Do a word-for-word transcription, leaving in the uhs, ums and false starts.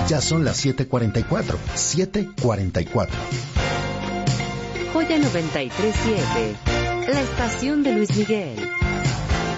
Ya son las siete cuarenta y cuatro. siete cuarenta y cuatro. Joya noventa y tres punto siete. La estación de Luis Miguel.